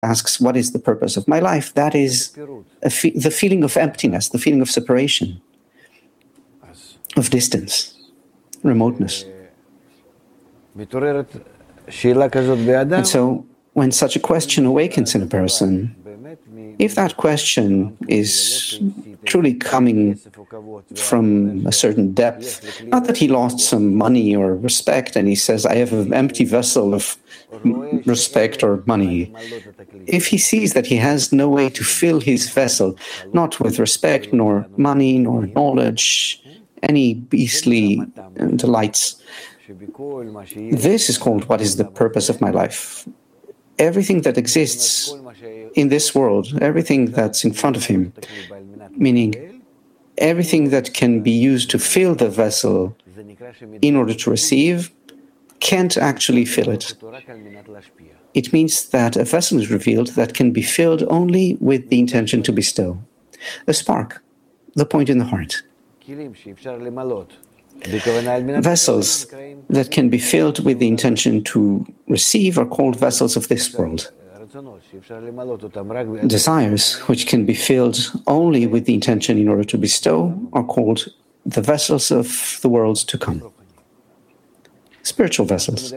asks, what is the purpose of my life? That is the feeling of emptiness, the feeling of separation, of distance, remoteness. And so, when such a question awakens in a person, if that question is truly coming from a certain depth, not that he lost some money or respect and he says, I have an empty vessel of respect or money. If he sees that he has no way to fill his vessel, not with respect, nor money, nor knowledge, any beastly delights, this is called what is the purpose of my life. Everything that exists in this world, everything that's in front of him, meaning everything that can be used to fill the vessel in order to receive, can't actually fill it. It means that a vessel is revealed that can be filled only with the intention to bestow. A spark, the point in the heart. Vessels that can be filled with the intention to receive are called vessels of this world. Desires, which can be filled only with the intention in order to bestow, are called the vessels of the worlds to come. Spiritual vessels.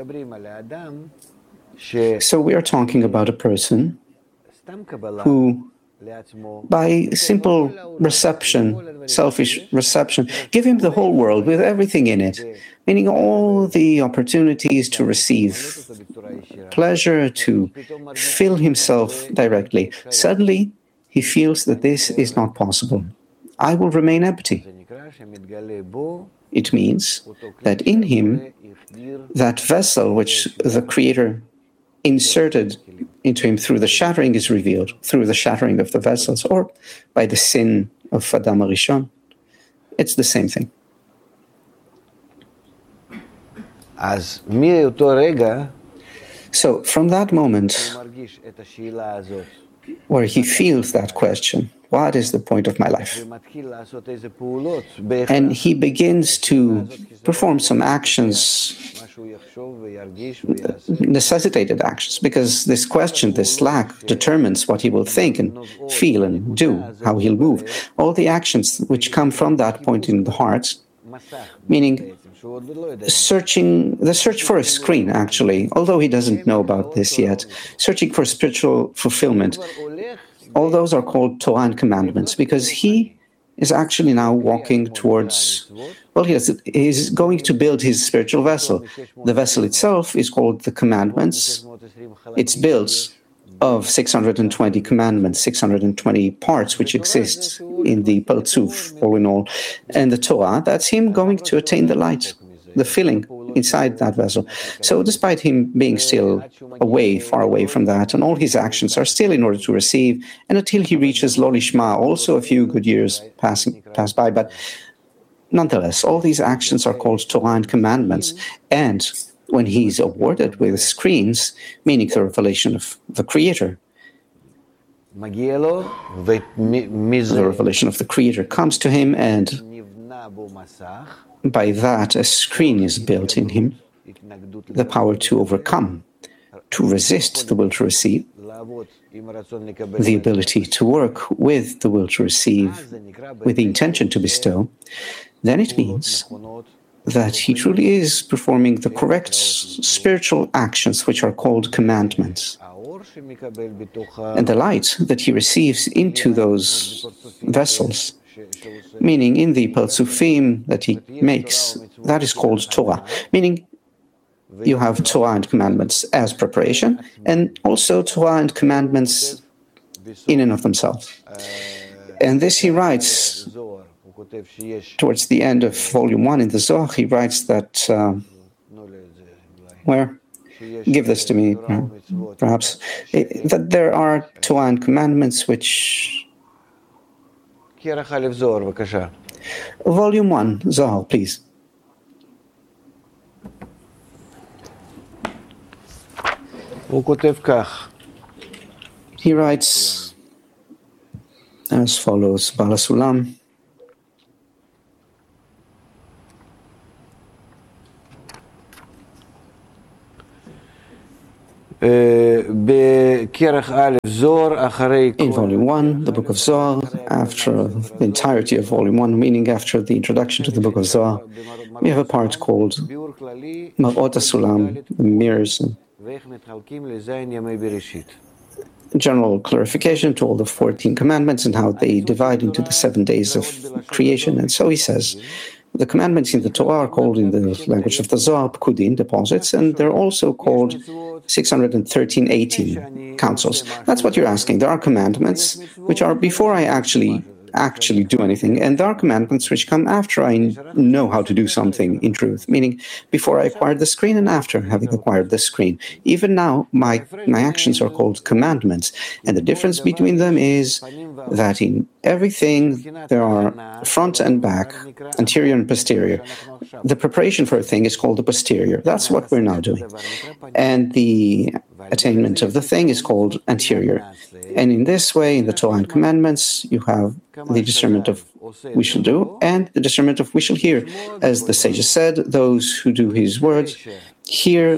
So we are talking about a person who, by simple reception, selfish reception, give him the whole world with everything in it, meaning all the opportunities to receive pleasure, to fill himself directly. Suddenly, he feels that this is not possible. I will remain empty. It means that in him, that vessel which the Creator inserted into him through the shattering is revealed, through the shattering of the vessels, or by the sin of Adam HaRishon. It's the same thing. So from that moment where he feels that question, what is the point of my life? And he begins to perform some actions, necessitated actions, because this question, this lack, determines what he will think and feel and do, how he'll move. All the actions which come from that point in the heart, meaning the search for a screen, actually, although he doesn't know about this yet, searching for spiritual fulfillment. All those are called Torah and commandments, because he is actually now walking towards, well, he's going to build his spiritual vessel. The vessel itself is called the commandments. It's built of 620 commandments, 620 parts which exist in the Partzuf, all in all. And the Torah, that's him going to attain the light, the filling inside that vessel. So despite him being still away, far away from that, and all his actions are still in order to receive, and until he reaches Lo Lishma, also a few good years pass by, but nonetheless, all these actions are called Torah and commandments. And when he's awarded with screens, meaning the revelation of the Creator, the revelation of the Creator comes to him, and by that a screen is built in him, the power to overcome, to resist the will to receive, the ability to work with the will to receive, with the intention to bestow. Then it means that he truly is performing the correct spiritual actions, which are called commandments. And the light that he receives into those vessels, meaning in the Partzufim that he makes, that is called Torah, meaning you have Torah and commandments as preparation, and also Torah and commandments in and of themselves. And this he writes towards the end of volume 1 in the Zohar. He writes that, where? Give this to me, perhaps. That there are Torah and commandments which... Volume 1, Zohar, please. He writes as follows, Baal HaSulam. כי In Volume 1, the Book of Zohar, after the entirety of Volume 1, meaning after the introduction to the Book of Zohar, we have a part called Marot HaSulam, the mirrors, and general clarification to all the 14 commandments and how they divide into the 7 days of creation. And so he says, the commandments in the Torah are called in the language of the Zohar, Pkudim, deposits, and they're also called 613, counsels. That's what you're asking. There are commandments which are before I actually do anything, and there are commandments which come after I know how to do something in truth, meaning before I acquired the screen and after having acquired the screen. Even now, my actions are called commandments, and the difference between them is that in everything there are front and back, anterior and posterior. The preparation for a thing is called the posterior. That's what we're now doing. And the attainment of the thing is called anterior. And in this way, in the Torah and commandments, you have the discernment of we shall do and the discernment of we shall hear. As the sages said, those who do his words hear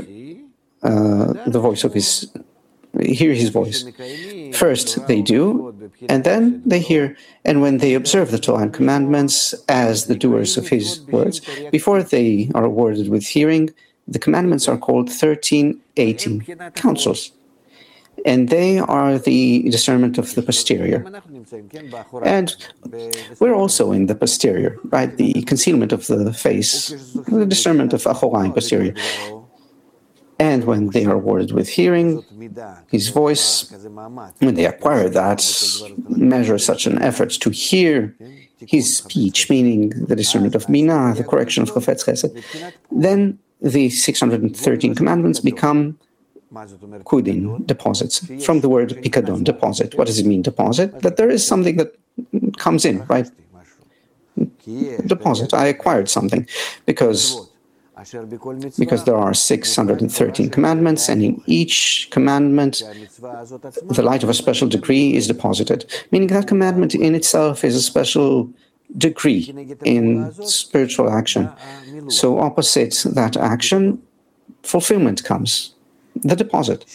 his voice. First they do, and then they hear. And when they observe the Torah and commandments as the doers of his words, before they are awarded with hearing, the commandments are called 18 counsels. And they are the discernment of the posterior. And we're also in the posterior, right? The concealment of the face, the discernment of Achoraim, posterior. And when they are awarded with hearing, his voice, when they acquire that, measure such an effort to hear his speech, meaning the discernment of Binah, the correction of Chafetz Chesed, then the 613 commandments become Kudin, deposits, from the word pikadon, deposit. What does it mean, deposit? That there is something that comes in, right? Deposit. I acquired something because there are 613 commandments, and in each commandment, the light of a special decree is deposited, meaning that commandment in itself is a special decree in spiritual action. So opposite that action, fulfillment comes. The deposit,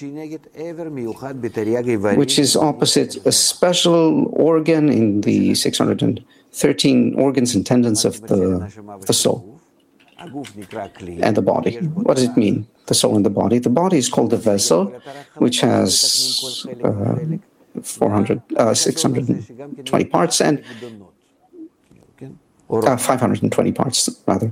which is opposite a special organ in the 613 organs and tendons of the soul and the body. What does it mean, the soul and the body? The body is called the vessel, which has 620 parts and 520 parts, rather.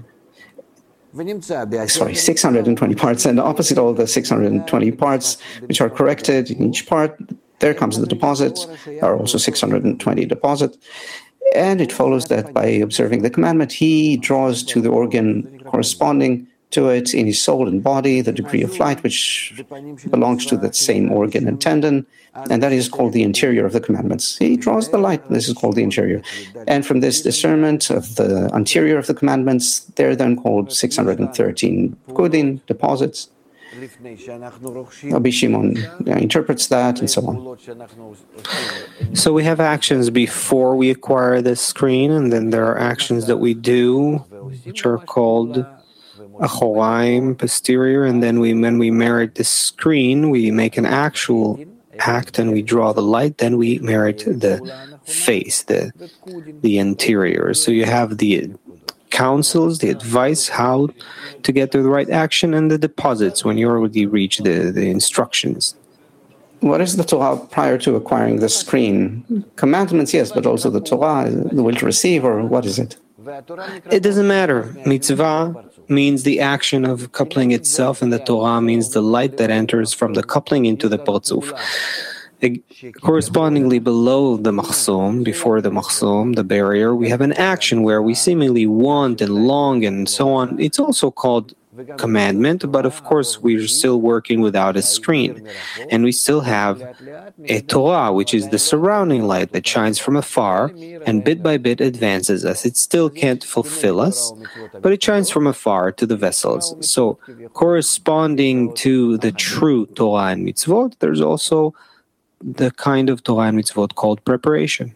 620 parts, and opposite all the 620 parts which are corrected in each part, there comes the deposit. There are also 620 deposits. And it follows that by observing the commandment, he draws to the organ corresponding to it in his soul and body the degree of light which belongs to that same organ and tendon, and that is called the interior of the commandments. He draws the light, this is called the interior. And from this discernment of the interior of the commandments, they're then called 613 Kudin, deposits. Rabbi Shimon interprets that, and so on. So we have actions before we acquire the screen, and then there are actions that we do, which are called Achoraim, posterior, and then when we merit the screen, we make an actual act and we draw the light, then we merit the face, the interior. So you have the counsels, the advice, how to get to the right action, and the deposits when you already reach the instructions. What is the Torah prior to acquiring the screen? Commandments, yes, but also the Torah, the will to receive, or what is it? It doesn't matter. Mitzvah means the action of coupling itself, and the Torah means the light that enters from the coupling into the Parzuf. Correspondingly below the Machzom, before the Machzom, the barrier, we have an action where we seemingly want and long and so on. It's also called commandment, but of course we're still working without a screen. And we still have a Torah, which is the surrounding light that shines from afar and bit by bit advances us. It still can't fulfill us, but it shines from afar to the vessels. So corresponding to the true Torah and mitzvot, there's also the kind of Torah and mitzvot called preparation.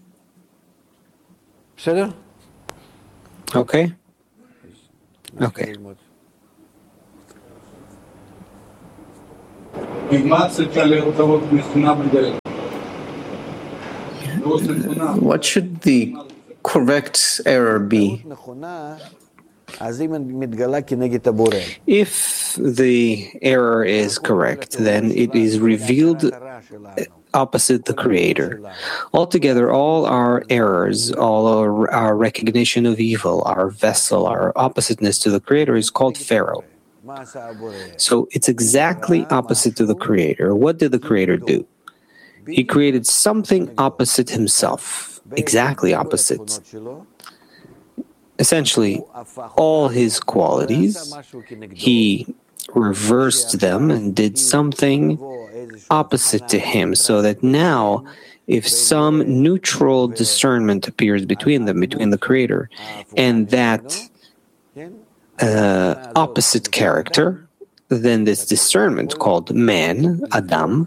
Okay? Okay. What should the correct error be? If the error is correct, then it is revealed opposite the Creator. Altogether, all our errors, all our recognition of evil, our vessel, our oppositeness to the Creator is called Pharaoh. So it's exactly opposite to the Creator. What did the Creator do? He created something opposite himself, exactly opposite. Essentially, all his qualities, he reversed them and did something opposite to him, so that now, if some neutral discernment appears between them, between the Creator and that opposite character, then this discernment called man, Adam,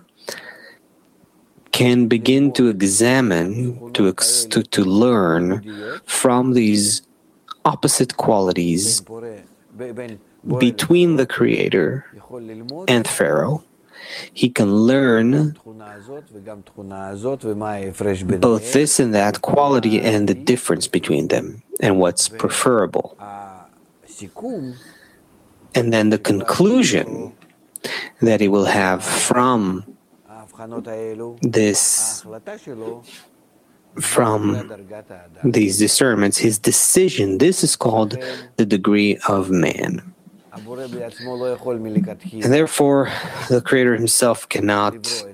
can begin to examine, to learn from these opposite qualities between the Creator and Pharaoh. He can learn both this and that quality and the difference between them and what's preferable. And then the conclusion that he will have from this, from these discernments, his decision, this is called the degree of man. And therefore, the Creator himself cannot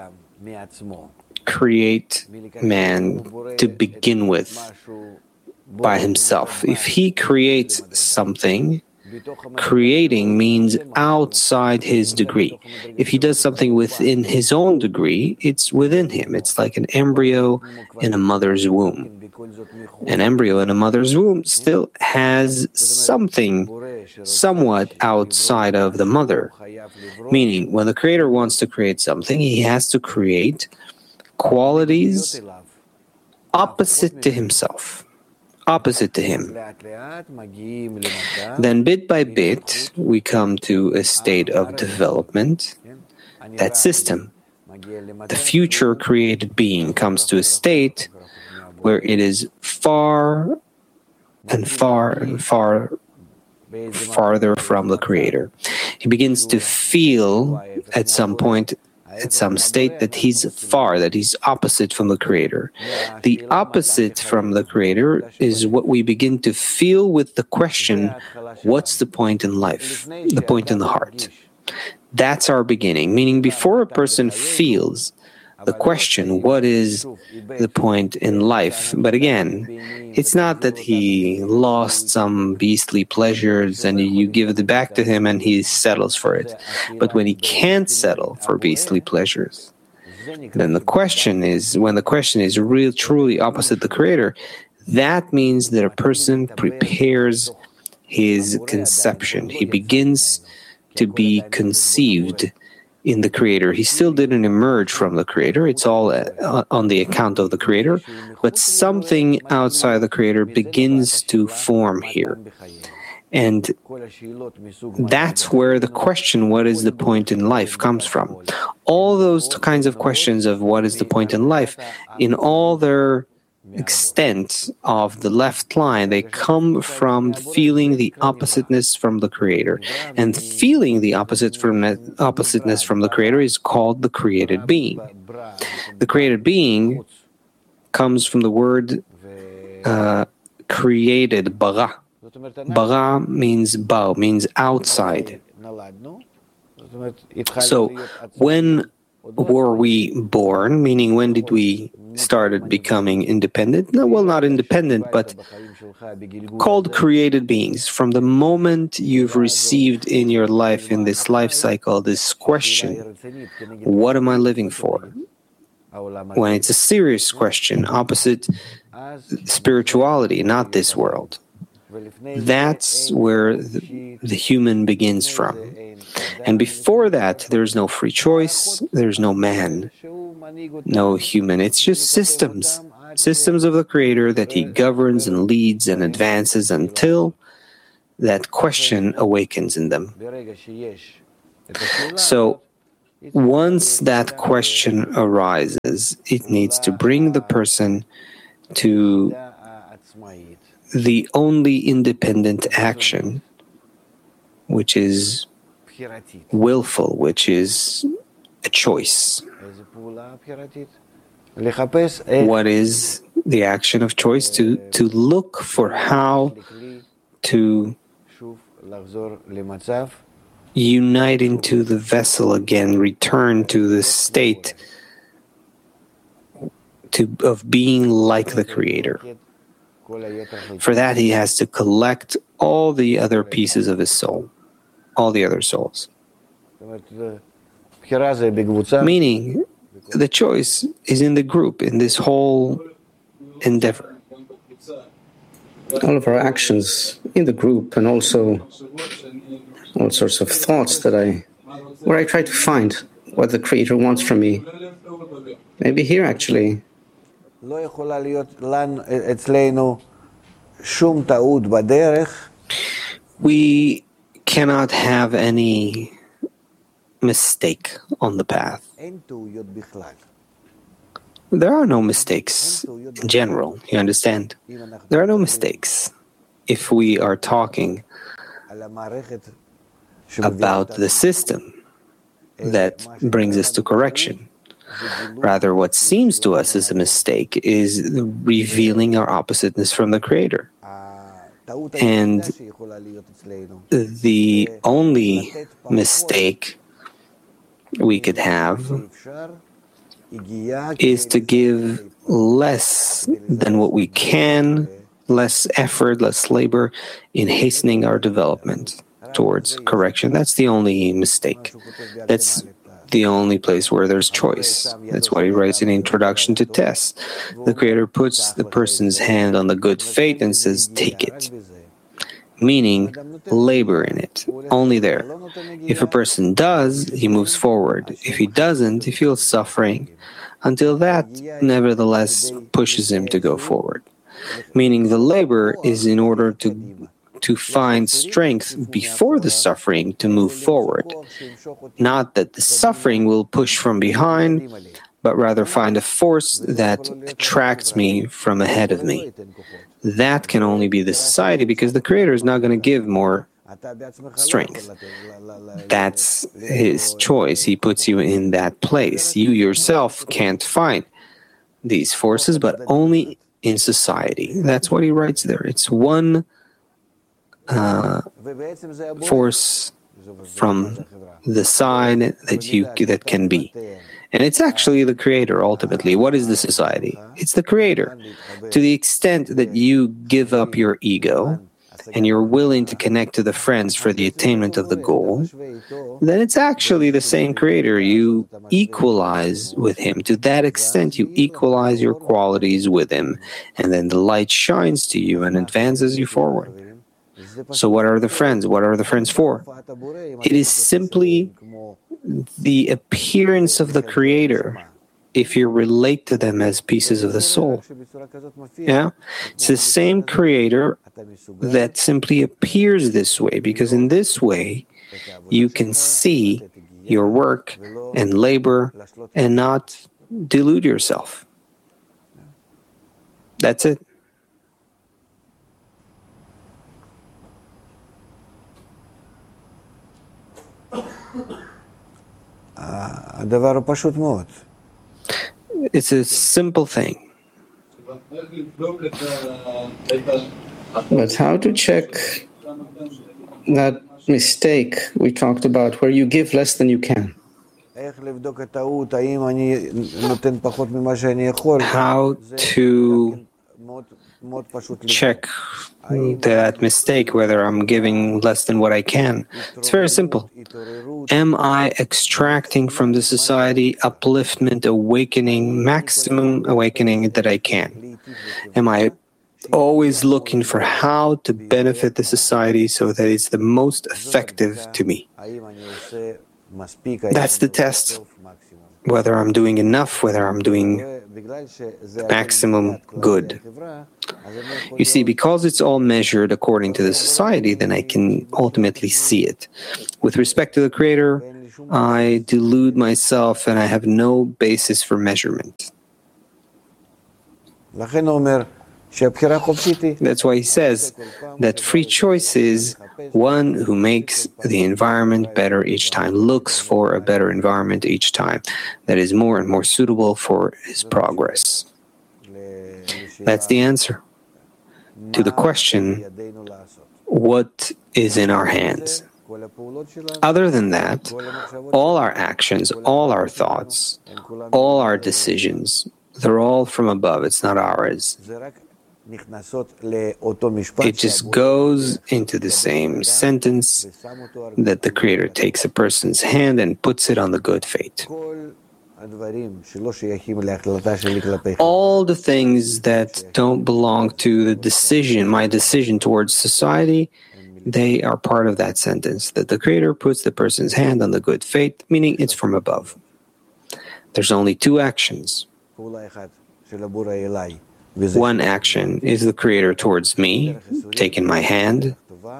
create man to begin with by himself. If he creates something, creating means outside his degree. If he does something within his own degree, it's within him. It's like an embryo in a mother's womb. An embryo in a mother's womb still has something somewhat outside of the mother. Meaning, when the Creator wants to create something, he has to create qualities opposite to himself, opposite to him. Then bit by bit, we come to a state of development. That system, the future created being, comes to a state where it is farther from the Creator. He begins to feel at some point, at some state, that he's opposite from the Creator. The opposite from the Creator is what we begin to feel with the question, what's the point in life? The point in the heart. That's our beginning, meaning before a person feels the question, what is the point in life? But again, it's not that he lost some beastly pleasures and you give it back to him and he settles for it. But when he can't settle for beastly pleasures, then the question is, when the question is truly opposite the Creator, that means that a person prepares his conception. He begins to be conceived in the Creator. He still didn't emerge from the Creator. It's all on the account of the Creator. But something outside the Creator begins to form here. And that's where the question, what is the point in life, comes from. All those kinds of questions of what is the point in life, in all their extent of the left line, they come from feeling the oppositeness from the Creator. And feeling the oppositeness from the Creator is called the created being. The created being comes from the word created, bara. Bara means bao, means outside. So when were we born? Meaning, when did we started becoming independent? No, well, not independent, but called created beings. From the moment you've received in your life, in this life cycle, this question, what am I living for? When it's a serious question, opposite spirituality, not this world. That's where the human begins from. And before that, there's no free choice, there's no man, no human. It's just systems of the Creator that he governs and leads and advances until that question awakens in them. So Once that question arises, it needs to bring the person to the only independent action, which is willful, which is a choice. What is the action of choice? To look for how to unite into the vessel again, return to the state of being like the Creator. For that, he has to collect all the other pieces of his soul, all the other souls. Meaning, the choice is in the group, in this whole endeavor. All of our actions in the group, and also all sorts of thoughts where I try to find what the Creator wants from me. Maybe here, actually. We cannot have any mistake on the path. There are no mistakes in general, you understand? There are no mistakes if we are talking about the system that brings us to correction. Rather, what seems to us as a mistake is revealing our oppositeness from the Creator. And the only mistake we could have is to give less than what we can, less effort, less labor in hastening our development towards correction. That's the only mistake. That's the only place where there's choice. That's why he writes in Introduction to Tess. The Creator puts the person's hand on the good fate and says, take it. Meaning, labor in it. Only there. If a person does, he moves forward. If he doesn't, he feels suffering, until that, nevertheless, pushes him to go forward. Meaning, the labor is in order to find strength before the suffering to move forward. Not that the suffering will push from behind, but rather find a force that attracts me from ahead of me. That can only be the society, because the Creator is not going to give more strength. That's his choice. He puts you in that place. You yourself can't find these forces, but only in society. That's what he writes there. It's one force from the side that can be. And it's actually the Creator, ultimately. What is the society? It's the Creator. To the extent that you give up your ego and you're willing to connect to the friends for the attainment of the goal, then it's actually the same Creator. You equalize with Him. To that extent, you equalize your qualities with Him, and then the light shines to you and advances you forward. So what are the friends? What are the friends for? It is simply the appearance of the Creator, if you relate to them as pieces of the soul. Yeah? It's the same Creator that simply appears this way, because in this way you can see your work and labor and not delude yourself. That's it. It's a simple thing. But how to check that mistake we talked about, where you give less than you can? How to check that mistake, whether I'm giving less than what I can? It's very simple. Am I extracting from the society upliftment, awakening, maximum awakening that I can? Am I always looking for how to benefit the society so that it's the most effective to me? That's the test. Whether I'm doing enough, whether I'm doing maximum good. You see, because it's all measured according to the society, then I can ultimately see it. With respect to the Creator, I delude myself and I have no basis for measurement. That's why he says that free choice is one who makes the environment better each time, looks for a better environment each time that is more and more suitable for his progress. That's the answer to the question, what is in our hands? Other than that, all our actions, all our thoughts, all our decisions, they're all from above. It's not ours. It just goes into the same sentence that the Creator takes a person's hand and puts it on the good fate. All the things that don't belong to the decision, my decision towards society, they are part of that sentence, that the Creator puts the person's hand on the good fate, meaning it's from above. There's only two actions. One action is the Creator towards me, taking my hand,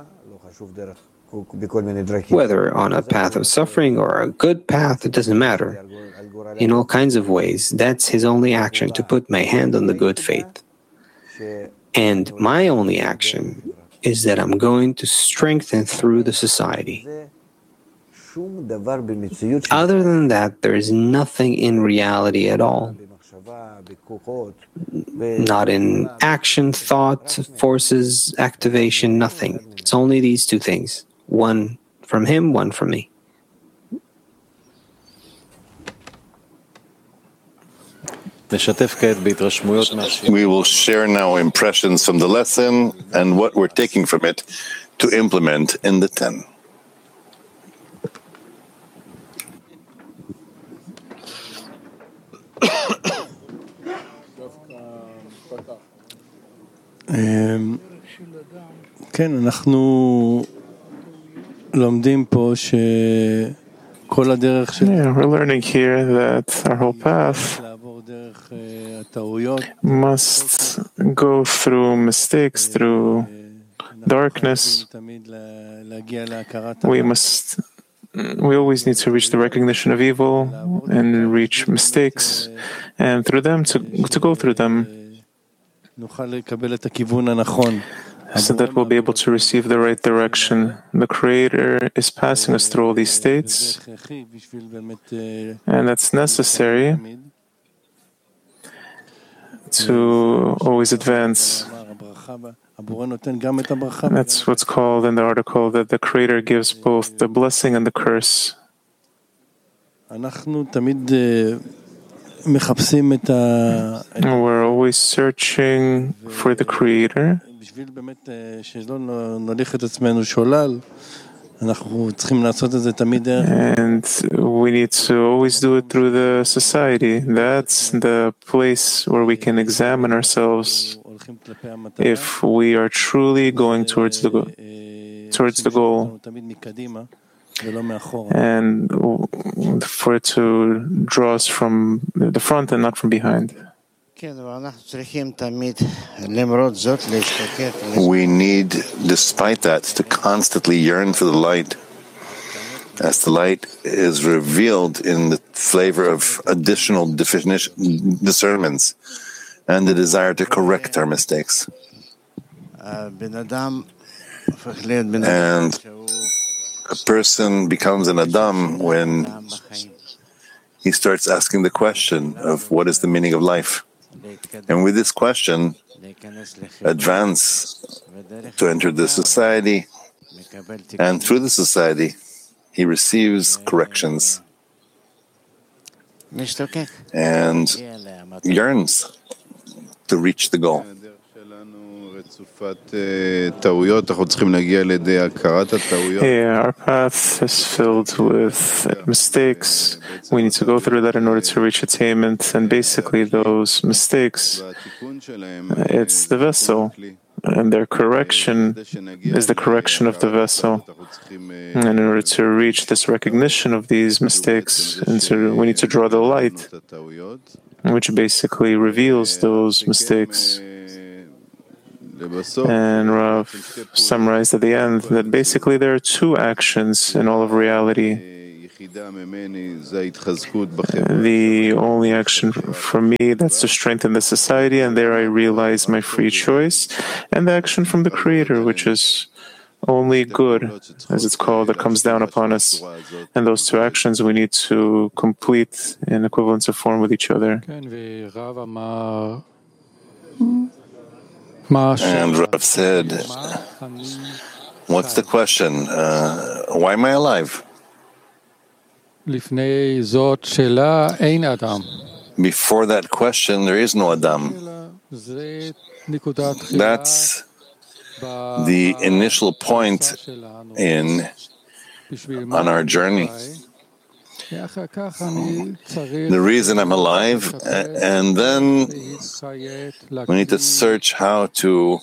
whether on a path of suffering or a good path, it doesn't matter. In all kinds of ways, that's His only action, to put my hand on the good faith. And my only action is that I'm going to strengthen through the society. Other than that, there is nothing in reality at all. Not in action, thought, forces, activation, nothing. It's only these two things. One from Him, one from me. We will share now impressions from the lesson and what we're taking from it to implement in the 10. כן, אנחנו לומדים פה שכל הדרך של... we're learning here that our whole path must go through mistakes, through darkness. We always need to reach the recognition of evil and reach mistakes, and through them to go through them, so that we'll be able to receive the right direction. The Creator is passing us through all these states, and that's necessary to always advance. That's what's called in the article that the Creator gives both the blessing and the curse. We're always searching for the Creator. And we need to always do it through the society. That's the place where we can examine ourselves if we are truly going towards the goal. And for it to draw us from the front and not from behind. We need, despite that, to constantly yearn for the light, as the light is revealed in the flavor of additional discernments and the desire to correct our mistakes. And a person becomes an Adam when he starts asking the question of what is the meaning of life. And with this question, advance to enter the society, and through the society, he receives corrections and yearns to reach the goal. Yeah, our path is filled with mistakes. We need to go through that in order to reach attainment. And basically, those mistakes, it's the vessel. And their correction is the correction of the vessel. And in order to reach this recognition of these mistakes, we need to draw the light, which basically reveals those mistakes. And Rav summarized at the end that basically there are two actions in all of reality. The only action for me, that's to strengthen the society, and there I realize my free choice, and the action from the Creator, which is only good, as it's called, that comes down upon us. And those two actions we need to complete in equivalence of form with each other. And Rav said, what's the question? Why am I alive? Before that question, there is no Adam. That's the initial point on our journey. The reason I'm alive, and then we need to search how to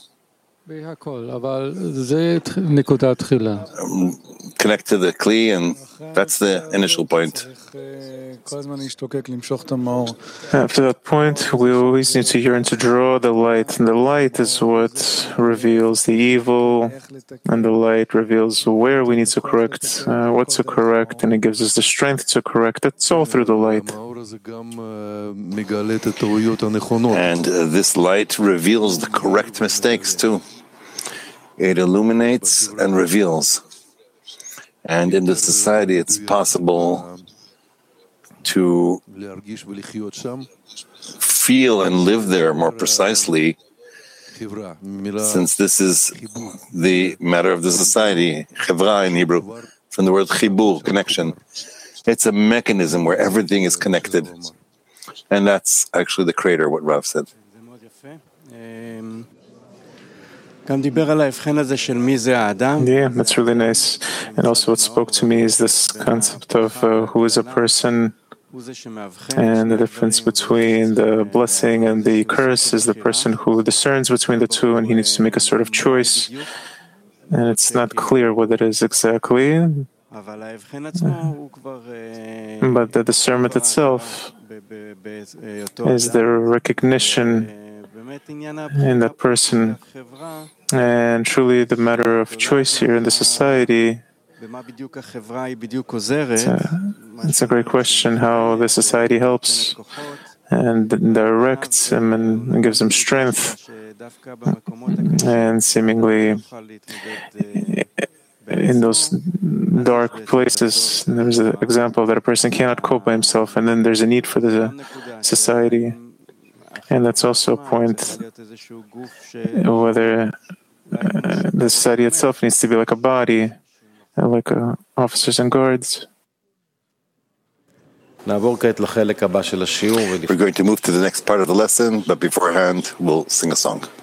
connect to the Kli, and that's the initial point. After that point, we always need to yearn to draw the light, and the light is what reveals the evil, and the light reveals where we need to correct, what to correct, and it gives us the strength to correct. It's all through the light. And this light reveals the correct mistakes too. It illuminates and reveals. And in the society, it's possible to feel and live there more precisely, since this is the matter of the society, chevra in Hebrew, from the word chibur, connection. It's a mechanism where everything is connected. And that's actually the Creator, what Rav said. Yeah, that's really nice. And also what spoke to me is this concept of who is a person, and the difference between the blessing and the curse is the person who discerns between the two, and he needs to make a sort of choice. And it's not clear what it is exactly. But the discernment itself is the recognition in that person. And truly the matter of choice here in the society, it's a great question how the society helps and directs him and gives him strength. And seemingly in those dark places, there's an example that a person cannot cope by himself, and then there's a need for the society. And that's also a point whether the society itself needs to be like a body, like officers and guards. We're going to move to the next part of the lesson, but beforehand, we'll sing a song.